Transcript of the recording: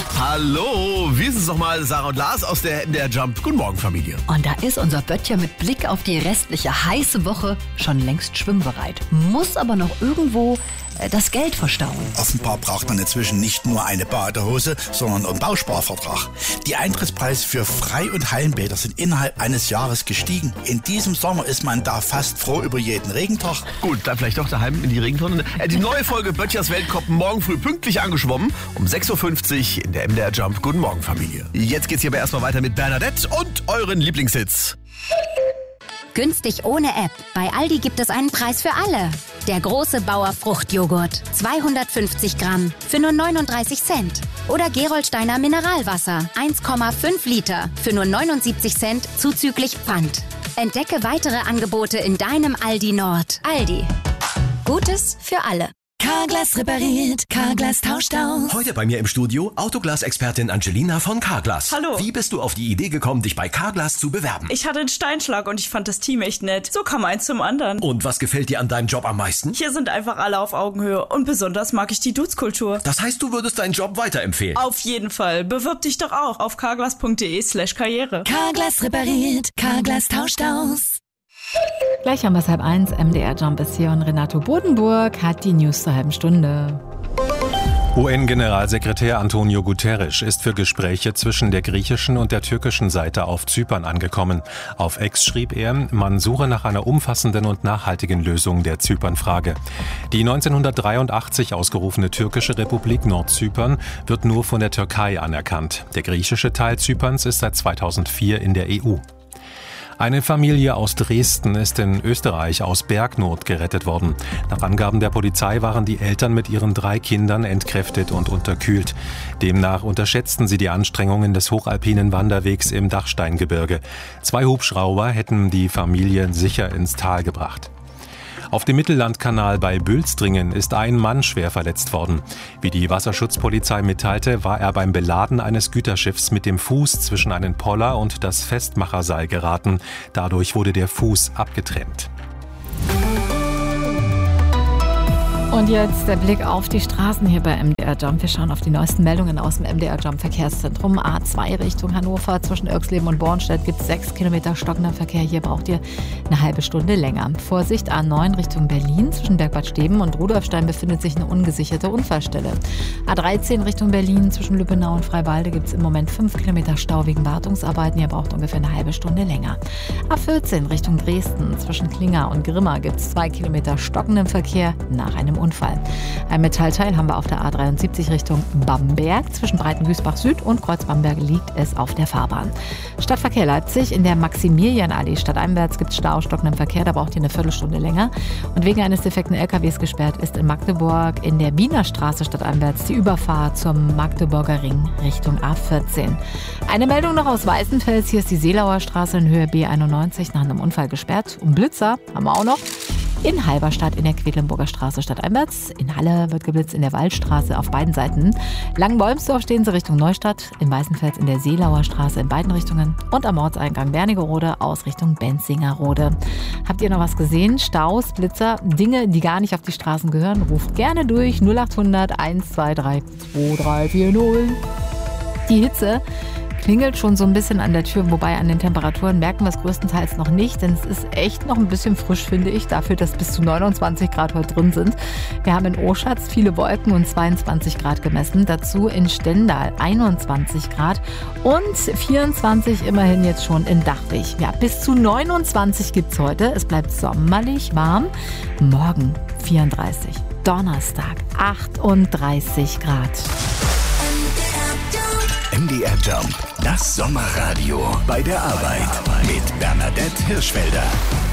Hallo, wir sind nochmal Sarah und Lars aus der MDR Jump. Guten Morgen, Familie. Und da ist unser Böttcher mit Blick auf die restliche heiße Woche schon längst schwimmbereit. Muss aber noch irgendwo das Geld verstauen. Offenbar braucht man inzwischen nicht nur eine Badehose, sondern einen Bausparvertrag. Die Eintrittspreise für Frei- und Hallenbäder sind innerhalb eines Jahres gestiegen. In diesem Sommer ist man da fast froh über jeden Regentag. Gut, dann vielleicht doch daheim in die Regentonne. Die neue Folge Böttchers Weltcup morgen früh pünktlich angeschwommen. Um 6.50 Uhr in der MDR Jump. Guten Morgen, Familie. Jetzt geht's hier aber erstmal weiter mit Bernadette und euren Lieblingshits. Günstig ohne App. Bei Aldi gibt es einen Preis für alle. Der große Bauer Fruchtjoghurt. 250 Gramm für nur 39 Cent. Oder Gerolsteiner Mineralwasser. 1,5 Liter für nur 79 Cent zuzüglich Pfand. Entdecke weitere Angebote in deinem Aldi Nord. Aldi. Gutes für alle. Carglass repariert, Carglass tauscht aus. Heute bei mir im Studio Autoglas-Expertin Angelina von Carglass. Hallo. Wie bist du auf die Idee gekommen, dich bei Carglass zu bewerben? Ich hatte einen Steinschlag und ich fand das Team echt nett. So kam eins zum anderen. Und was gefällt dir an deinem Job am meisten? Hier sind einfach alle auf Augenhöhe und besonders mag ich die Dudes-Kultur. Das heißt, du würdest deinen Job weiterempfehlen? Auf jeden Fall. Bewirb dich doch auch auf carglass.de/karriere. Carglass repariert, Carglass tauscht aus. Gleich um 12:30 MDR Jump ist hier und Renato Bodenburg hat die News zur halben Stunde. UN-Generalsekretär Antonio Guterres ist für Gespräche zwischen der griechischen und der türkischen Seite auf Zypern angekommen. Auf X schrieb er, man suche nach einer umfassenden und nachhaltigen Lösung der Zypernfrage. Die 1983 ausgerufene türkische Republik Nordzypern wird nur von der Türkei anerkannt. Der griechische Teil Zyperns ist seit 2004 in der EU. Eine Familie aus Dresden ist in Österreich aus Bergnot gerettet worden. Nach Angaben der Polizei waren die Eltern mit ihren 3 Kindern entkräftet und unterkühlt. Demnach unterschätzten sie die Anstrengungen des hochalpinen Wanderwegs im Dachsteingebirge. 2 Hubschrauber hätten die Familie sicher ins Tal gebracht. Auf dem Mittellandkanal bei Bülstringen ist ein Mann schwer verletzt worden. Wie die Wasserschutzpolizei mitteilte, war er beim Beladen eines Güterschiffs mit dem Fuß zwischen einen Poller und das Festmacherseil geraten. Dadurch wurde der Fuß abgetrennt. Und jetzt der Blick auf die Straßen hier bei MDR Jump. Wir schauen auf die neuesten Meldungen aus dem MDR Jump Verkehrszentrum. A2 Richtung Hannover zwischen Irxleben und Bornstedt gibt es 6 Kilometer stockender Verkehr. Hier braucht ihr eine halbe Stunde länger. Vorsicht, A9 Richtung Berlin zwischen Bergbad Steben und Rudolfstein befindet sich eine ungesicherte Unfallstelle. A13 Richtung Berlin zwischen Lübbenau und Freiwalde gibt es im Moment 5 Kilometer Stau wegen Wartungsarbeiten. Ihr braucht ungefähr eine halbe Stunde länger. A14 Richtung Dresden zwischen Klinger und Grimma gibt es 2 Kilometer stockenden Verkehr nach einem Unfall. Ein Metallteil haben wir auf der A73 Richtung Bamberg. Zwischen Breitengüßbach Süd und Kreuz-Bamberg liegt es auf der Fahrbahn. Stadtverkehr Leipzig. In der Maximilianallee stadteinwärts gibt es Stau, stockenden Verkehr. Da braucht ihr eine Viertelstunde länger. Und wegen eines defekten LKWs gesperrt ist in Magdeburg in der Wiener Straße stadteinwärts die Überfahrt zum Magdeburger Ring Richtung A14. Eine Meldung noch aus Weißenfels. Hier ist die Seelauer Straße in Höhe B91 nach einem Unfall gesperrt. Und Blitzer haben wir auch noch. In Halberstadt in der Quedlinburger Straße stadteinwärts. In Halle wird geblitzt in der Waldstraße auf beiden Seiten. Langenbolmsdorf stehen sie Richtung Neustadt. In Weißenfels in der Seelauer Straße in beiden Richtungen. Und am Ortseingang Wernigerode aus Richtung Benzingerode. Habt ihr noch was gesehen? Staus, Blitzer, Dinge, die gar nicht auf die Straßen gehören? Ruft gerne durch 0800 123 2340. Die Hitze klingelt schon so ein bisschen an der Tür, wobei an den Temperaturen merken wir es größtenteils noch nicht, denn es ist echt noch ein bisschen frisch, finde ich, dafür, dass bis zu 29 Grad heute drin sind. Wir haben in Oschatz viele Wolken und 22 Grad gemessen, dazu in Stendal 21 Grad und 24 immerhin jetzt schon in Dachwig. Ja, bis zu 29 gibt es heute, es bleibt sommerlich warm, morgen 34, Donnerstag 38 Grad. MDR Jump, das Sommerradio bei der Arbeit mit Bernadette Hirschfelder.